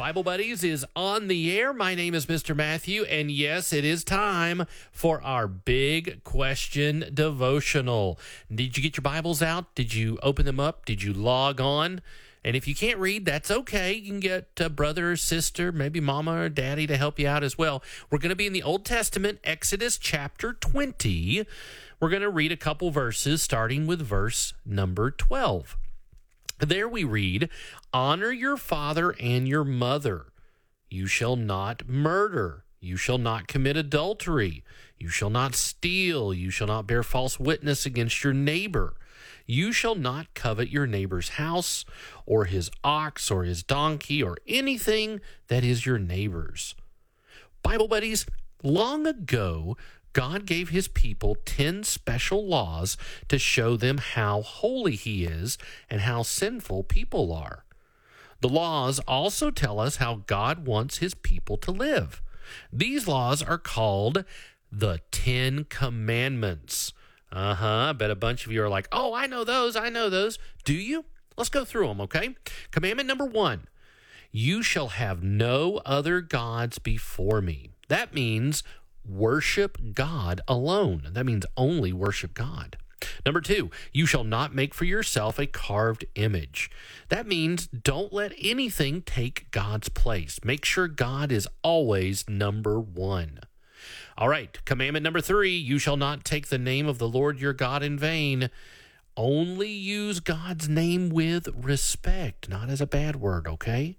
Bible Buddies is on the air. My name is Mr. Matthew, and yes, it is time for our big question devotional. Did you get your Bibles out? Did you open them up? Did you log on? And if you can't read, that's okay. You can get a brother or sister, maybe mama or daddy to help you out as well. We're going to be in the Old Testament, Exodus chapter 20. We're going to read a couple verses, starting with verse number 12. There we read, "Honor your father and your mother. You shall not murder. You shall not commit adultery. You shall not steal. You shall not bear false witness against your neighbor. You shall not covet your neighbor's house or his ox or his donkey or anything that is your neighbor's." Bible buddies, long ago, God gave his people 10 special laws to show them how holy he is and how sinful people are. The laws also tell us how God wants his people to live. These laws are called the 10 Commandments. I bet a bunch of you are like, oh, I know those. Do you? Let's go through them, okay? Commandment number 1, you shall have no other gods before me. That means worship God alone. That means only worship God. Number 2, you shall not make for yourself a carved image. That means don't let anything take God's place. Make sure God is always number 1. All right, commandment number 3, you shall not take the name of the Lord your God in vain. Only use God's name with respect, not as a bad word, okay?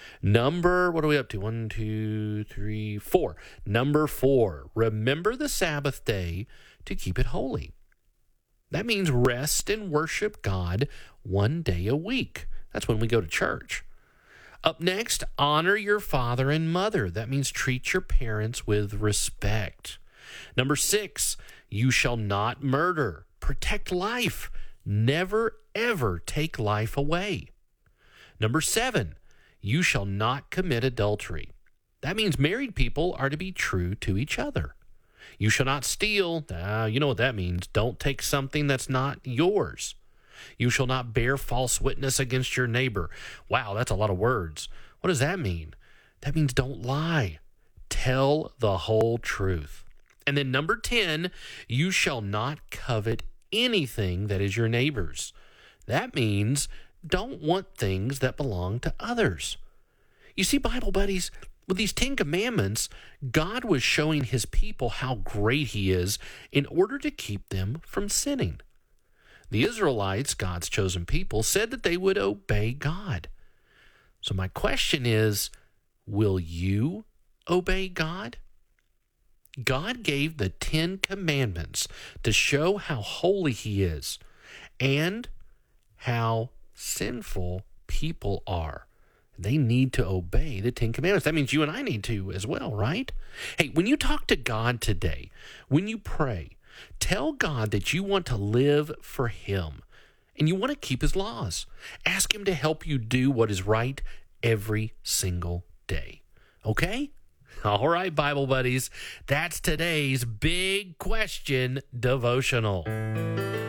What are we up to? 1, 2, 3, 4. Number 4, remember the Sabbath day to keep it holy. That means rest and worship God one day a week. That's when we go to church. Up next, honor your father and mother. That means treat your parents with respect. Number 6, you shall not murder. Protect life. Never, ever take life away. Number 7, you shall not commit adultery. That means married people are to be true to each other. You shall not steal. You know what that means. Don't take something that's not yours. You shall not bear false witness against your neighbor. Wow, that's a lot of words. What does that mean? That means don't lie. Tell the whole truth. And then number 10, you shall not covet anything that is your neighbor's. That means don't want things that belong to others. You see, Bible buddies, with these 10 commandments, God was showing his people how great he is in order to keep them from sinning. The Israelites, God's chosen people, said that they would obey God. So my question is, will you obey God? God gave the 10 commandments to show how holy he is and how sinful people are. They need to obey the 10 commandments. That means you and I need to as well, right? Hey, when you talk to God today, when you pray, tell God that you want to live for him and you want to keep his laws. Ask him to help you do what is right every single day. Okay? All right, Bible buddies, that's today's big question devotional.